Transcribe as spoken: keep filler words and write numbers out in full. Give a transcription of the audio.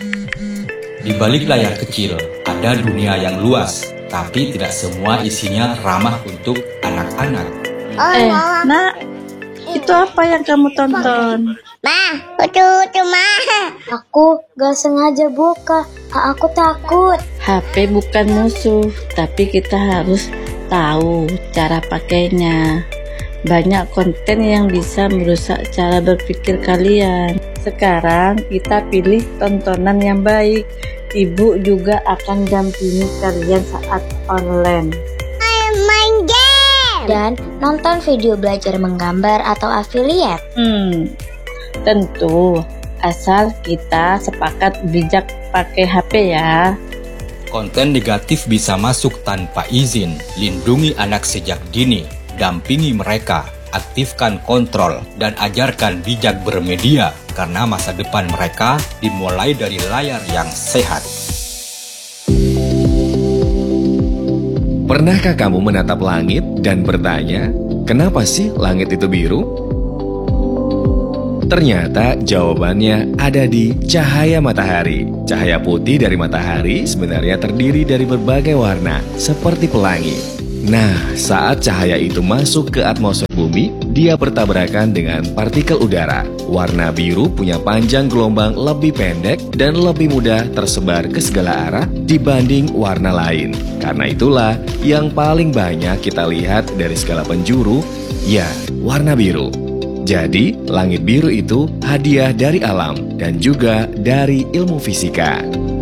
Di balik layar kecil, ada dunia yang luas, tapi tidak semua isinya ramah untuk anak-anak. Eh, nak, itu apa yang kamu tonton? Ma, itu itu ma. Aku gak sengaja buka, aku takut. H P bukan musuh, tapi kita harus tahu cara pakainya. Banyak konten yang bisa merusak cara berpikir kalian. Sekarang kita pilih tontonan yang baik. Ibu juga akan dampingi kalian saat online. Main game dan nonton video belajar menggambar atau affiliate. Hmm, tentu asal kita sepakat bijak pakai H P ya. Konten negatif bisa masuk tanpa izin. Lindungi anak sejak dini. Dampingi mereka, aktifkan kontrol, dan ajarkan bijak bermedia, karena masa depan mereka dimulai dari layar yang sehat. Pernahkah kamu menatap langit dan bertanya, kenapa sih langit itu biru? Ternyata jawabannya ada di cahaya matahari. Cahaya putih dari matahari sebenarnya terdiri dari berbagai warna, seperti pelangi. Nah, saat cahaya itu masuk ke atmosfer bumi, dia bertabrakan dengan partikel udara. Warna biru punya panjang gelombang lebih pendek dan lebih mudah tersebar ke segala arah dibanding warna lain. Karena itulah yang paling banyak kita lihat dari segala penjuru, ya, warna biru. Jadi, langit biru itu hadiah dari alam dan juga dari ilmu fisika.